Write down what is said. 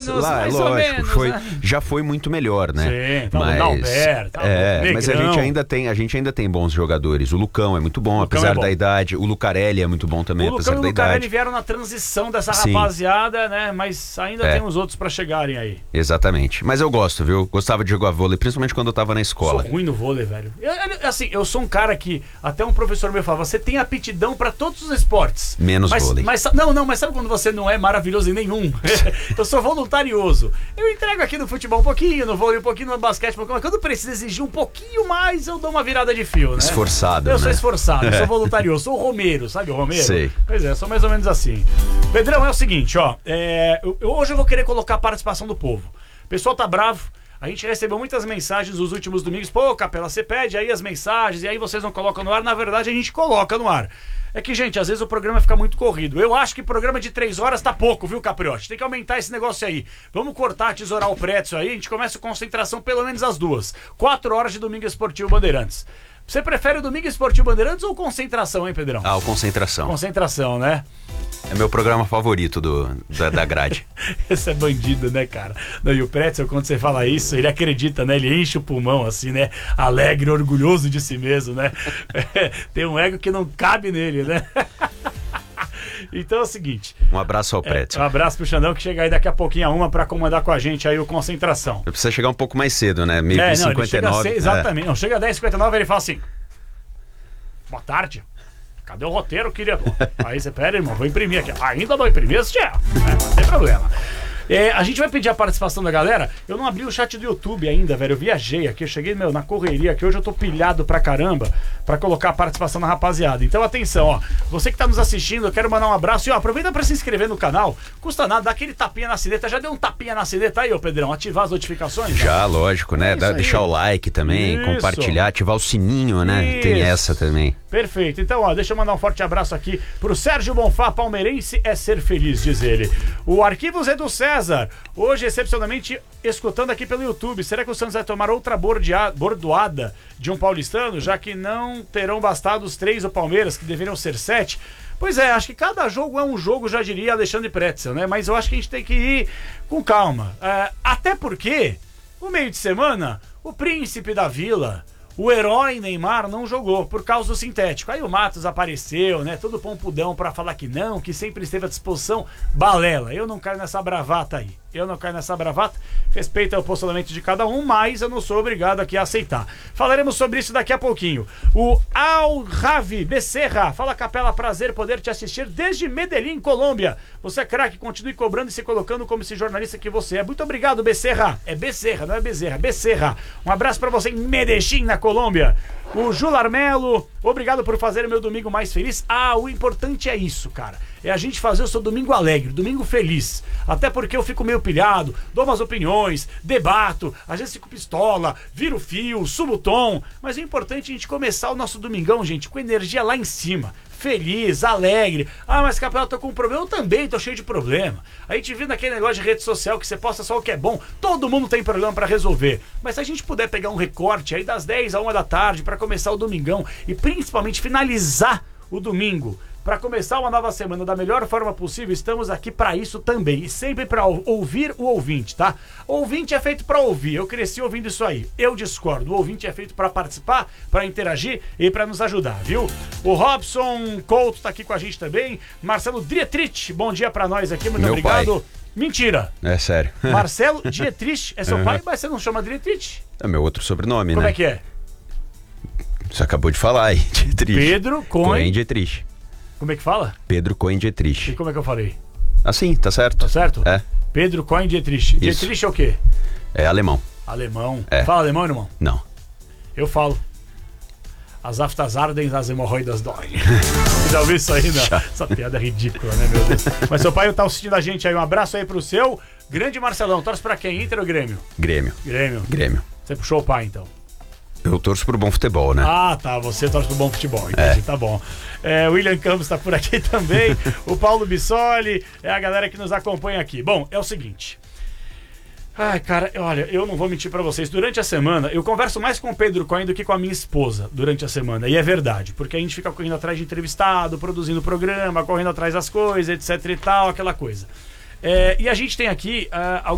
mais ou menos, já foi muito melhor, né? Sim, tá, mas, Alberto, mas a gente ainda tem bons jogadores. O Lucão é muito bom, apesar da idade. O Lucarelli é muito bom também, apesar da idade. O Lucão e o Lucarelli vieram na transição dessa rapaziada, né? Mas ainda tem uns outros pra chegarem aí. Exatamente. Mas eu gosto, viu? Gostava de jogar vôlei, principalmente quando eu tava na escola. Sou ruim no vôlei, velho. Eu sou um cara que, até um professor meu falava, você tem aptidão pra todos os esportes. Menos vôlei. Mas sabe quando você não é maravilhoso em nenhum? Eu sou voluntarioso. Eu entrego aqui no futebol um pouquinho, no vôlei um pouquinho, no basquete um pouquinho, mas quando precisa exigir um pouquinho mais, eu dou uma virada de fio, né? Esforçado, Eu sou esforçado, sou voluntarioso, sou o Romero, sabe o Romero? Sei. Pois é, sou mais ou menos assim. Pedrão, é o seguinte, ó, hoje eu vou querer colocar a participação do povo. O pessoal tá bravo. A gente recebeu muitas mensagens nos últimos domingos. Pô, Capela, você pede aí as mensagens e aí vocês não colocam no ar. Na verdade, a gente coloca no ar. É que, gente, às vezes o programa fica muito corrido. Eu acho que programa de 3 horas tá pouco, viu, Capriotti? Tem que aumentar esse negócio aí. Vamos cortar, tesourar o prédio aí. A gente começa a concentração pelo menos às 2. 4 horas de Domingo Esportivo Bandeirantes. Você prefere o Domingo Esportivo Bandeirantes ou Concentração, hein, Pedrão? O Concentração. Concentração, né? É meu programa favorito da grade. Esse é bandido, né, cara? Não, e o Pretzel, quando você fala isso, ele acredita, né? Ele enche o pulmão, assim, né? Alegre, orgulhoso de si mesmo, né? Tem um ego que não cabe nele, né? Então é o seguinte. Um abraço ao Pretzel. Um abraço pro Xandão, que chega aí daqui a pouquinho a 1 pra comandar com a gente aí o Concentração. Eu preciso chegar um pouco mais cedo, né? Meio que 59. Exatamente. Não, chega a 10h59 e ele fala assim: boa tarde. Cadê o roteiro, querido? Aí você, pera, irmão, vou imprimir aqui. Ainda não imprimi esse tchau. Não tem problema. A gente vai pedir a participação da galera. Eu não abri o chat do YouTube ainda, velho. Eu viajei aqui, eu cheguei, na correria aqui. Hoje eu tô pilhado pra caramba pra colocar a participação da rapaziada. Então, atenção, ó. Você que tá nos assistindo, eu quero mandar um abraço. E, ó, aproveita pra se inscrever no canal. Custa nada, dá aquele tapinha na sineta. Já deu um tapinha na sineta aí, ô Pedrão? Ativar as notificações? Já, lógico, né? Deixar o like também, compartilhar, ativar o sininho, né? Isso. Tem essa também. Perfeito. Então, ó, deixa eu mandar um forte abraço aqui pro Sérgio Bonfá, palmeirense é ser feliz, diz ele. O Arquivos é do César, hoje excepcionalmente escutando aqui pelo YouTube. Será que o Santos vai tomar outra bordoada de um paulistano, já que não terão bastado os 3 do Palmeiras, que deveriam ser 7? Pois é, acho que cada jogo é um jogo, já diria Alexandre Pretzel, né? Mas eu acho que a gente tem que ir com calma. Até porque, no meio de semana, o príncipe da vila, o herói Neymar, não jogou por causa do sintético. Aí o Matos apareceu, né? Todo pompudão pra falar que não, que sempre esteve à disposição. Balela. Eu não caio nessa bravata aí. Respeito ao posicionamento de cada um, mas eu não sou obrigado aqui a aceitar. Falaremos sobre isso daqui a pouquinho. O Al-Ravi Becerra. Fala, Capela, prazer poder te assistir desde Medellín, Colômbia. Você é craque, continue cobrando e se colocando como esse jornalista que você é. Muito obrigado, Becerra. É Becerra, não é Bezerra, Becerra. Um abraço pra você em Medellín, na Colômbia. O Jular Melo, obrigado por fazer o meu domingo mais feliz. O importante é isso, cara. É a gente fazer o seu domingo alegre, domingo feliz. Até porque eu fico meio pilhado, dou umas opiniões, debato, às vezes fico pistola, viro fio, subo o tom. Mas é importante a gente começar o nosso domingão, gente, com energia lá em cima. Feliz, alegre. Mas Capela, eu tô com um problema. Eu também tô cheio de problema. A gente vive naquele negócio de rede social que você posta só o que é bom. Todo mundo tem problema pra resolver. Mas se a gente puder pegar um recorte aí das 10 a 1 da tarde pra começar o domingão e principalmente finalizar o domingo, para começar uma nova semana da melhor forma possível, estamos aqui para isso também. E sempre para ouvir o ouvinte, tá? O ouvinte é feito para ouvir. Eu cresci ouvindo isso aí. Eu discordo. O ouvinte é feito para participar, para interagir e para nos ajudar, viu? O Robson Couto tá aqui com a gente também. Marcelo Dietrich, bom dia para nós aqui. Muito obrigado. Pai. Mentira. É sério. Marcelo Dietrich é seu pai, mas você não chama Dietrich? É meu outro sobrenome, Como né? é que é? Você acabou de falar aí, Dietrich. Pedro Cohen Dietrich. Como é que fala? Pedro Cohen Dietrich. E como é que eu falei? Assim, tá certo. Tá certo? É. Pedro Cohen Dietrich. Isso. Dietrich é o quê? É alemão. Alemão. É. Fala alemão, irmão? Não. Eu falo. As aftas ardem, as hemorroidas doem. Já ouviu isso aí, né? Essa piada é ridícula, né, meu Deus? Mas seu pai tá assistindo a gente aí. Um abraço aí pro seu grande Marcelão. Torce pra quem? Inter ou Grêmio? Grêmio. Grêmio. Você puxou o pai, então? Eu torço pro bom futebol, né? Tá. Você torce pro bom futebol. Entendi, tá bom. O William Campos tá por aqui também. O Paulo Bissoli. É a galera que nos acompanha aqui. Bom, é o seguinte. Cara, olha, eu não vou mentir pra vocês. Durante a semana, eu converso mais com o Pedro Cohen do que com a minha esposa durante a semana. E é verdade, porque a gente fica correndo atrás de entrevistado, produzindo programa, correndo atrás das coisas, etc e tal, aquela coisa. E a gente tem aqui